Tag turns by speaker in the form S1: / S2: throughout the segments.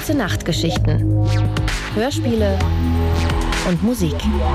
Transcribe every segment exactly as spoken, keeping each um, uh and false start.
S1: Gute-Nacht-Geschichten, Hörspiele und Musik.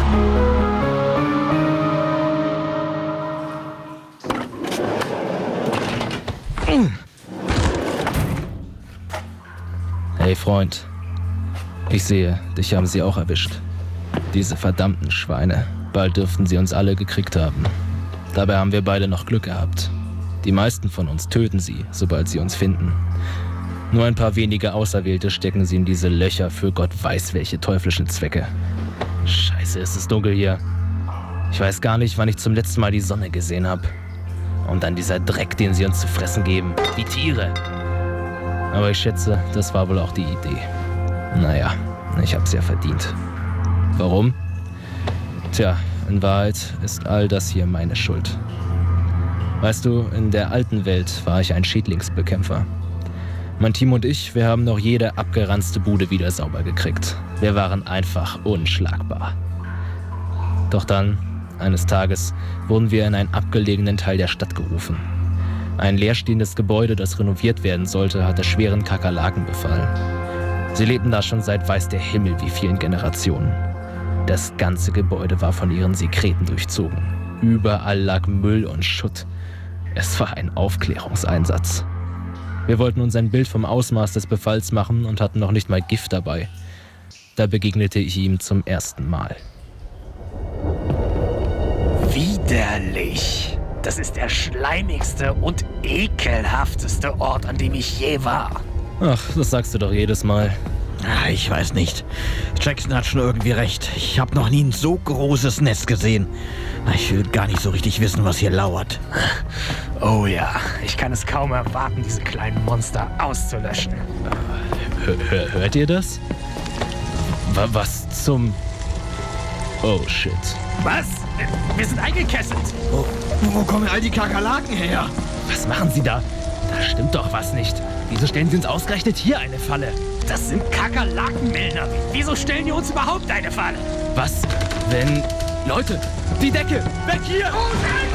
S2: Hey Freund, ich sehe, dich haben sie auch erwischt. Diese verdammten Schweine. Bald dürften sie uns alle gekriegt haben. Dabei haben wir beide noch Glück gehabt. Die meisten von uns töten sie, sobald sie uns finden. Nur ein paar wenige Auserwählte stecken sie in diese Löcher für Gott weiß welche teuflischen Zwecke. Scheiße, ist es dunkel hier. Ich weiß gar nicht, wann ich zum letzten Mal die Sonne gesehen habe. Und dann dieser Dreck, den sie uns zu fressen geben. Die Tiere. Aber ich schätze, das war wohl auch die Idee. Naja, ich hab's ja verdient. Warum? Tja, in Wahrheit ist all das hier meine Schuld. Weißt du, in der alten Welt war ich ein Schädlingsbekämpfer. Mein Team und ich, wir haben noch jede abgeranzte Bude wieder sauber gekriegt. Wir waren einfach unschlagbar. Doch dann, eines Tages, wurden wir in einen abgelegenen Teil der Stadt gerufen. Ein leerstehendes Gebäude, das renoviert werden sollte, hatte schweren Kakerlaken befallen. Sie lebten da schon seit weiß der Himmel wie vielen Generationen. Das ganze Gebäude war von ihren Sekreten durchzogen. Überall lag Müll und Schutt. Es war ein Aufklärungseinsatz. Wir wollten uns ein Bild vom Ausmaß des Befalls machen und hatten noch nicht mal Gift dabei. Da begegnete ich ihm zum ersten Mal.
S3: Widerlich! Das ist der schleimigste und ekelhafteste Ort, an dem ich je war.
S2: Ach, das sagst du doch jedes Mal.
S4: Ah, ich weiß nicht. Jackson hat schon irgendwie recht. Ich habe noch nie ein so großes Nest gesehen. Ich will gar nicht so richtig wissen, was hier lauert.
S3: Oh ja, ich kann es kaum erwarten, diese kleinen Monster auszulöschen.
S2: Hör, hör, hört ihr das? W- was zum... Oh, shit.
S3: Was? Wir sind eingekesselt.
S4: Wo, wo kommen all die Kakerlaken her?
S2: Was machen sie da? Da stimmt doch was nicht. Wieso stellen sie uns ausgerechnet hier eine Falle?
S3: Das sind Kakerlakenmillner. Wieso stellen die uns überhaupt eine Falle?
S2: Was, wenn... Leute, die Decke! Weg hier!
S3: Oh nein!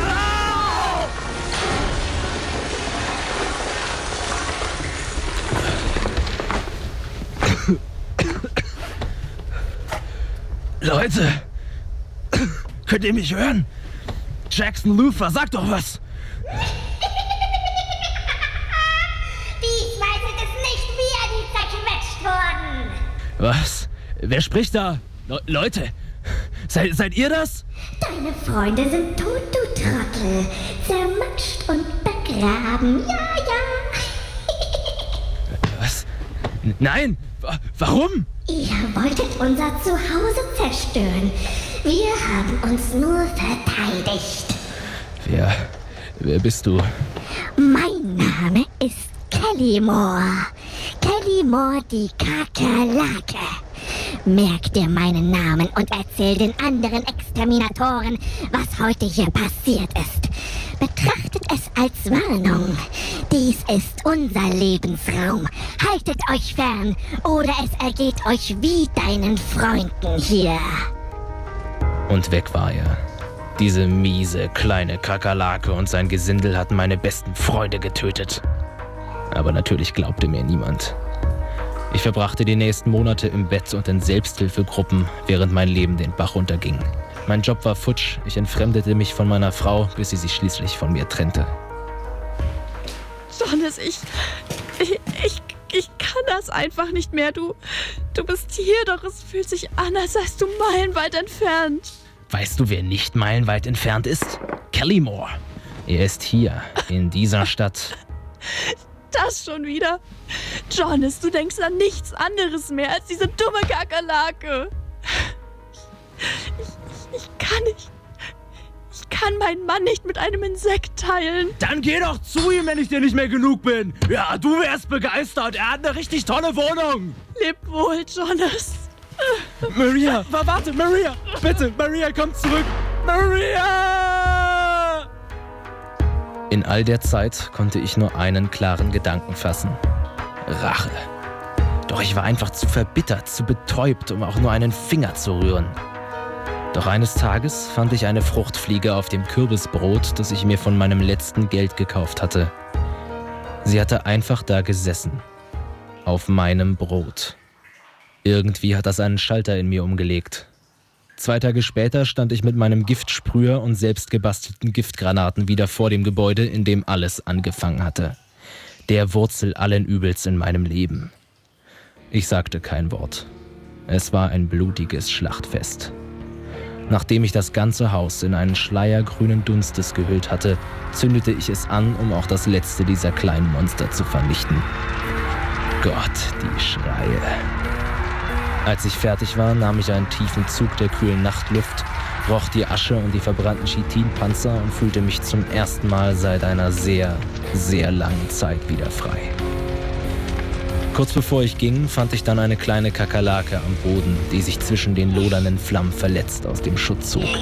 S2: Leute! Könnt ihr mich hören? Jackson Luther, sag doch was!
S5: Diesmal sind es nicht wir, die zerquetscht wurden.
S2: Was? Wer spricht da? Le- Leute! Seid, seid ihr das?
S5: Deine Freunde sind tot, du Trottel. Zermatscht und begraben. Ja, ja.
S2: Was? N- Nein! Wa- Warum?
S5: Ihr wolltet unser Zuhause zerstören. Wir haben uns nur verteidigt.
S2: Wer... Wer bist du?
S5: Mein Name ist Kellymore. Kellymore die Kakerlake. Merk dir meinen Namen und erzähl den anderen Exterminatoren, was heute hier passiert ist. Betrachtet es als Warnung. Dies ist unser Lebensraum. Haltet euch fern, oder es ergeht euch wie deinen Freunden hier.
S2: Und weg war er. Diese miese, kleine Kakerlake und sein Gesindel hatten meine besten Freunde getötet. Aber natürlich glaubte mir niemand. Ich verbrachte die nächsten Monate im Bett und in Selbsthilfegruppen, während mein Leben den Bach runterging. Mein Job war futsch, ich entfremdete mich von meiner Frau, bis sie sich schließlich von mir trennte.
S6: Jonas, ich, ich, ich, ich kann das einfach nicht mehr. Du, du bist hier, doch es fühlt sich an, als seist du meilenweit entfernt.
S2: Weißt du, wer nicht meilenweit entfernt ist? Kellymore. Er ist hier, in dieser Stadt.
S6: Das schon wieder? Jonas, du denkst an nichts anderes mehr als diese dumme Kakerlake. Ich, ich, ich kann nicht. Ich kann meinen Mann nicht mit einem Insekt teilen.
S2: Dann geh doch zu ihm, wenn ich dir nicht mehr genug bin. Ja, du wärst begeistert. Er hat eine richtig tolle Wohnung.
S6: Leb wohl, Jonas.
S2: Maria, warte, Maria. Bitte, Maria, komm zurück. Maria! In all der Zeit konnte ich nur einen klaren Gedanken fassen. Rache. Doch ich war einfach zu verbittert, zu betäubt, um auch nur einen Finger zu rühren. Doch eines Tages fand ich eine Fruchtfliege auf dem Kürbisbrot, das ich mir von meinem letzten Geld gekauft hatte. Sie hatte einfach da gesessen. Auf meinem Brot. Irgendwie hat das einen Schalter in mir umgelegt. Zwei Tage später stand ich mit meinem Giftsprüher und selbst gebastelten Giftgranaten wieder vor dem Gebäude, in dem alles angefangen hatte. Der Wurzel allen Übels in meinem Leben. Ich sagte kein Wort. Es war ein blutiges Schlachtfest. Nachdem ich das ganze Haus in einen Schleier grünen Dunstes gehüllt hatte, zündete ich es an, um auch das letzte dieser kleinen Monster zu vernichten. Gott, die Schreie. Als ich fertig war, nahm ich einen tiefen Zug der kühlen Nachtluft, roch die Asche und die verbrannten Chitinpanzer und fühlte mich zum ersten Mal seit einer sehr, sehr langen Zeit wieder frei. Kurz bevor ich ging, fand ich dann eine kleine Kakerlake am Boden, die sich zwischen den lodernden Flammen verletzt aus dem Schutt zog.
S5: Ja.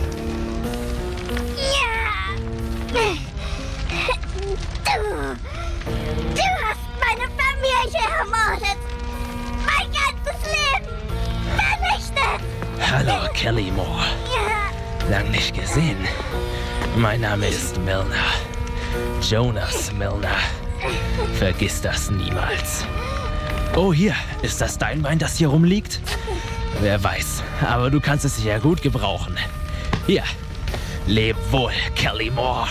S5: Du, du hast meine Familie ermordet. Mein ganzes Leben vernichtet.
S2: Hallo, Kelly Moore.
S5: Ja.
S2: Lang nicht gesehen. Mein Name ist Milner. Jonas Milner. Vergiss das niemals. Oh, hier, ist das dein Bein, das hier rumliegt? Wer weiß, aber du kannst es sicher gut gebrauchen. Hier, leb wohl, Kelly Moore.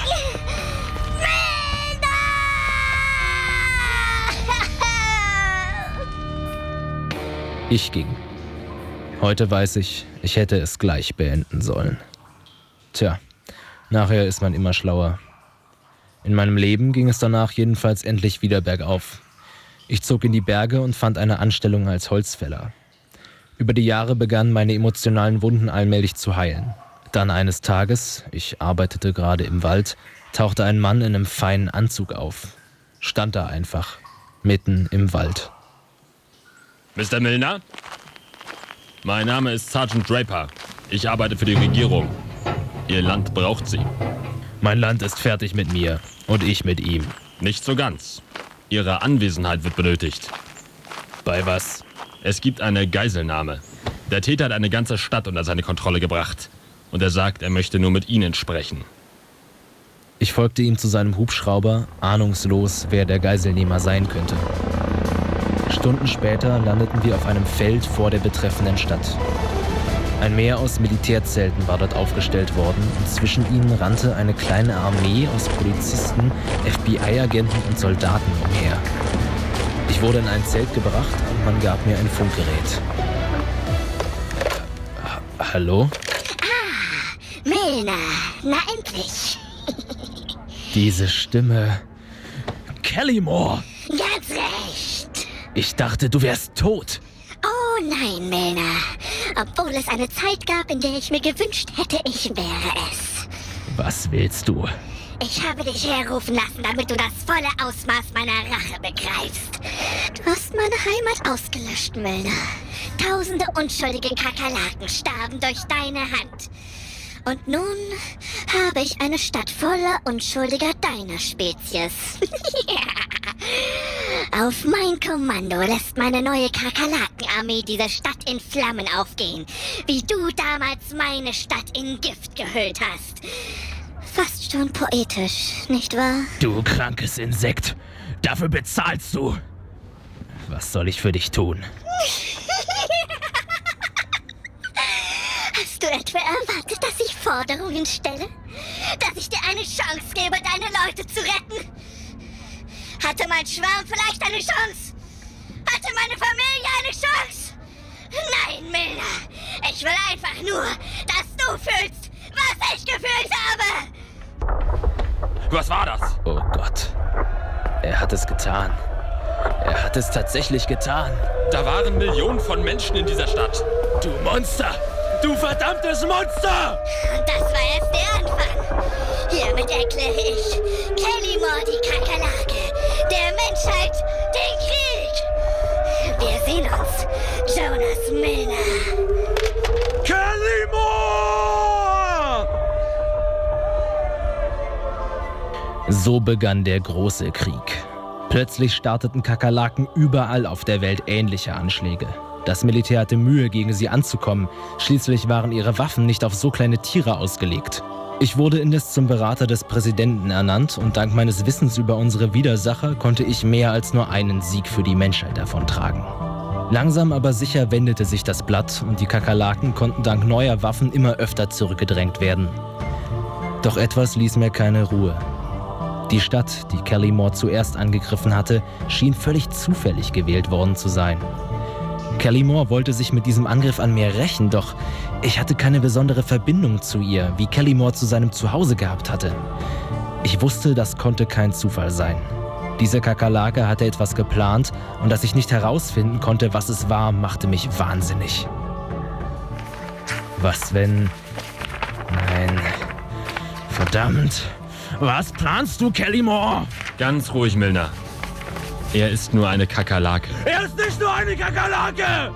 S2: Ich ging. Heute weiß ich, ich hätte es gleich beenden sollen. Tja, nachher ist man immer schlauer. In meinem Leben ging es danach jedenfalls endlich wieder bergauf. Ich zog in die Berge und fand eine Anstellung als Holzfäller. Über die Jahre begannen meine emotionalen Wunden allmählich zu heilen. Dann eines Tages, ich arbeitete gerade im Wald, tauchte ein Mann in einem feinen Anzug auf. Stand da einfach, mitten im Wald.
S7: Mister Milner? Mein Name ist Sergeant Draper. Ich arbeite für die Regierung. Ihr Land braucht sie.
S2: Mein Land ist fertig mit mir und ich mit ihm.
S7: Nicht so ganz. Ihre Anwesenheit wird benötigt.
S2: Bei was?
S7: Es gibt eine Geiselnahme. Der Täter hat eine ganze Stadt unter seine Kontrolle gebracht. Und er sagt, er möchte nur mit Ihnen sprechen.
S2: Ich folgte ihm zu seinem Hubschrauber, ahnungslos, wer der Geiselnehmer sein könnte. Stunden später landeten wir auf einem Feld vor der betreffenden Stadt. Ein Meer aus Militärzelten war dort aufgestellt worden und zwischen ihnen rannte eine kleine Armee aus Polizisten, F B I-Agenten und Soldaten umher. Ich wurde in ein Zelt gebracht und man gab mir ein Funkgerät. Äh, hallo?
S5: Ah, Milner, na endlich.
S2: Diese Stimme. Kelly Moore!
S5: Ganz recht.
S2: Ich dachte, du wärst tot.
S5: Oh nein, Milner. Obwohl es eine Zeit gab, in der ich mir gewünscht hätte, ich wäre es.
S2: Was willst du?
S5: Ich habe dich herrufen lassen, damit du das volle Ausmaß meiner Rache begreifst. Du hast meine Heimat ausgelöscht, Milner. Tausende unschuldige Kakerlaken starben durch deine Hand. Und nun habe ich eine Stadt voller Unschuldiger deiner Spezies. Auf mein Kommando lässt meine neue Kakerlakenarmee diese Stadt in Flammen aufgehen, wie du damals meine Stadt in Gift gehüllt hast. Fast schon poetisch, nicht wahr?
S2: Du krankes Insekt, dafür bezahlst du. Was soll ich für dich tun?
S5: Hast du etwa erwartet, dass ich Forderungen stelle? Dass ich dir eine Chance gebe, deine Leute zu retten? Hatte mein Schwarm vielleicht eine Chance? Hatte meine Familie eine Chance? Nein, Milner. Ich will einfach nur, dass du fühlst, was ich gefühlt habe.
S7: Was war das?
S2: Oh Gott. Er hat es getan. Er hat es tatsächlich getan.
S7: Da waren Millionen von Menschen in dieser Stadt.
S2: Du Monster! Du verdammtes Monster!
S5: Und das war erst der Anfang. Hiermit erkläre ich Kelly Moore die Kakerlake, der Menschheit den Krieg. Wir sehen uns, Jonas Milner.
S7: Kelly Moore!
S2: So begann der große Krieg. Plötzlich starteten Kakerlaken überall auf der Welt ähnliche Anschläge. Das Militär hatte Mühe, gegen sie anzukommen. Schließlich waren ihre Waffen nicht auf so kleine Tiere ausgelegt. Ich wurde indes zum Berater des Präsidenten ernannt und dank meines Wissens über unsere Widersacher konnte ich mehr als nur einen Sieg für die Menschheit davontragen. Langsam aber sicher wendete sich das Blatt und die Kakerlaken konnten dank neuer Waffen immer öfter zurückgedrängt werden. Doch etwas ließ mir keine Ruhe. Die Stadt, die Kellymore zuerst angegriffen hatte, schien völlig zufällig gewählt worden zu sein. Kellymore wollte sich mit diesem Angriff an mir rächen, doch ich hatte keine besondere Verbindung zu ihr, wie Kellymore zu seinem Zuhause gehabt hatte. Ich wusste, das konnte kein Zufall sein. Diese Kakerlake hatte etwas geplant und dass ich nicht herausfinden konnte, was es war, machte mich wahnsinnig. Was wenn... Nein... Verdammt! Was planst du, Kellymore?
S7: Ganz ruhig, Milner. Er ist nur eine Kakerlake.
S4: Er ist nicht nur eine Kakerlake!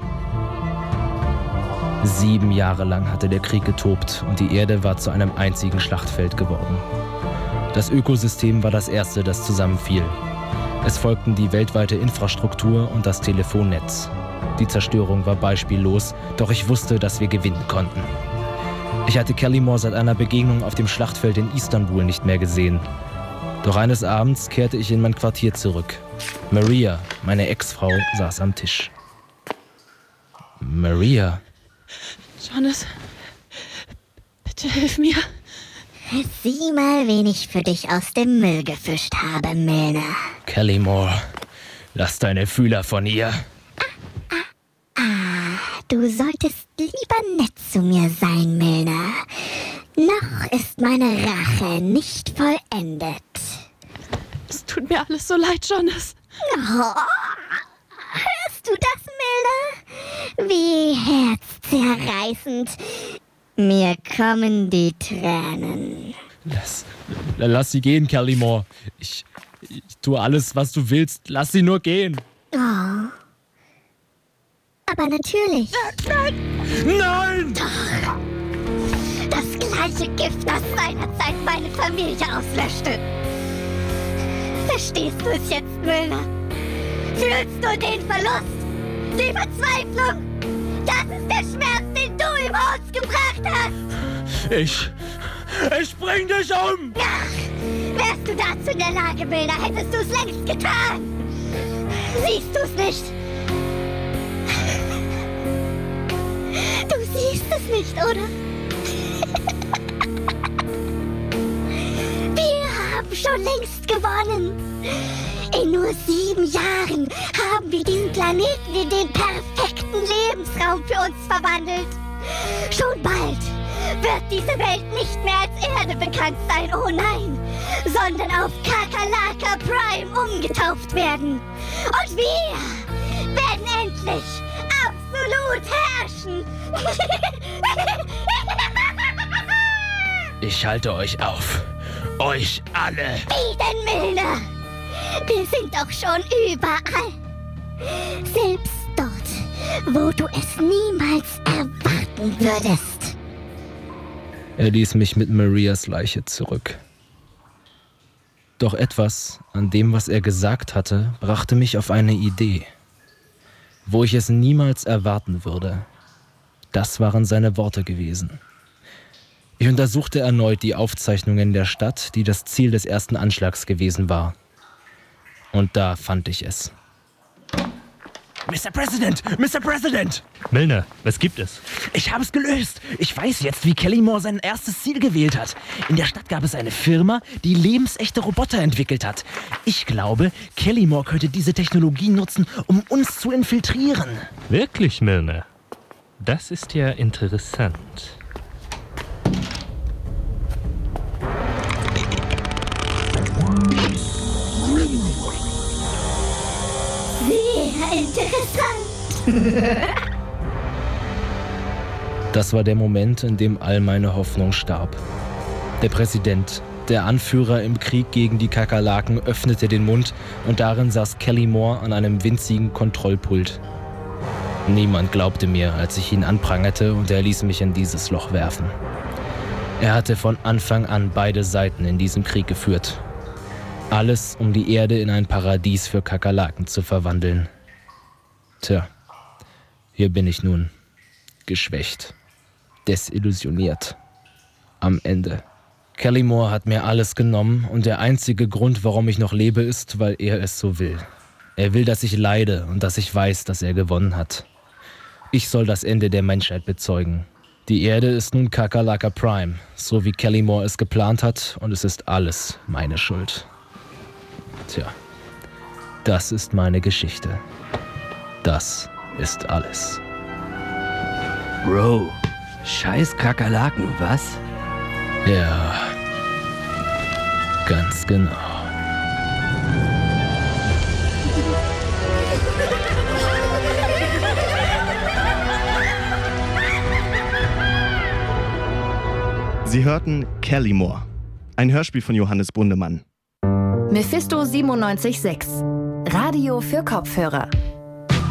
S2: Sieben Jahre lang hatte der Krieg getobt und die Erde war zu einem einzigen Schlachtfeld geworden. Das Ökosystem war das erste, das zusammenfiel. Es folgten die weltweite Infrastruktur und das Telefonnetz. Die Zerstörung war beispiellos, doch ich wusste, dass wir gewinnen konnten. Ich hatte Kellymore seit einer Begegnung auf dem Schlachtfeld in Istanbul nicht mehr gesehen. Doch eines Abends kehrte ich in mein Quartier zurück. Maria, meine Ex-Frau, saß am Tisch. Maria.
S6: Jonas, bitte hilf mir.
S5: Sieh mal, wen ich für dich aus dem Müll gefischt habe, Milner.
S2: Kellymore, lass deine Fühler von ihr.
S5: Ah, ah, ah, du solltest lieber nett zu mir sein, Milner. Noch ist meine Rache nicht vollendet.
S6: Es tut mir alles so leid, Jonas.
S5: Oh, hörst du das, Milner? Wie herzzerreißend. Mir kommen die Tränen.
S2: Lass, lass sie gehen, Kellymore. Ich, ich tue alles, was du willst. Lass sie nur gehen.
S5: Oh. Aber natürlich.
S4: Nein! Nein!
S5: Doch. Das gleiche Gift, das seinerzeit meine Familie auslöschte. Verstehst du es jetzt, Milner? Fühlst du den Verlust? Die Verzweiflung? Das ist der Schmerz, den du über uns gebracht hast.
S4: Ich... Ich bring dich um!
S5: Ach, wärst du dazu in der Lage, Milner, hättest du es längst getan. Siehst du es nicht? Du siehst es nicht, oder? Wir haben schon längst gewonnen. In nur sieben Jahren haben wir diesen Planeten in den perfekten Lebensraum für uns verwandelt. Schon bald wird diese Welt nicht mehr als Erde bekannt sein, oh nein, sondern auf Kakerlaka Prime umgetauft werden. Und wir werden endlich absolut herrschen.
S2: Ich halte euch auf. Euch alle.
S5: Wie denn, Milner? Wir sind doch schon überall. Selbst dort, wo du es niemals erwarten würdest.
S2: Er ließ mich mit Marias Leiche zurück. Doch etwas an dem, was er gesagt hatte, brachte mich auf eine Idee. Wo ich es niemals erwarten würde. Das waren seine Worte gewesen. Ich untersuchte erneut die Aufzeichnungen der Stadt, die das Ziel des ersten Anschlags gewesen war. Und da fand ich es.
S4: Mister President! Mister President!
S8: Milner, was gibt es?
S4: Ich habe es gelöst. Ich weiß jetzt, wie Kellymore sein erstes Ziel gewählt hat. In der Stadt gab es eine Firma, die lebensechte Roboter entwickelt hat. Ich glaube, Kellymore könnte diese Technologie nutzen, um uns zu infiltrieren.
S8: Wirklich, Milner? Das ist ja interessant.
S5: Sehr interessant.
S2: Das war der Moment, in dem all meine Hoffnung starb. Der Präsident, der Anführer im Krieg gegen die Kakerlaken, öffnete den Mund und darin saß Kellymore an einem winzigen Kontrollpult. Niemand glaubte mir, als ich ihn anprangerte, und er ließ mich in dieses Loch werfen. Er hatte von Anfang an beide Seiten in diesem Krieg geführt. Alles, um die Erde in ein Paradies für Kakerlaken zu verwandeln. Tja, hier bin ich nun, geschwächt, desillusioniert, am Ende. Kellymore hat mir alles genommen und der einzige Grund, warum ich noch lebe, ist, weil er es so will. Er will, dass ich leide und dass ich weiß, dass er gewonnen hat. Ich soll das Ende der Menschheit bezeugen. Die Erde ist nun Kakerlaka Prime, so wie Kellymore es geplant hat, und es ist alles meine Schuld. Tja, das ist meine Geschichte. Das ist alles.
S9: Bro, scheiß Kakerlaken, was?
S2: Ja, ganz genau.
S10: Sie hörten Kellymore, ein Hörspiel von Johannes Bundemann.
S1: Mephisto siebenundneunzig Komma sechs. Radio für Kopfhörer.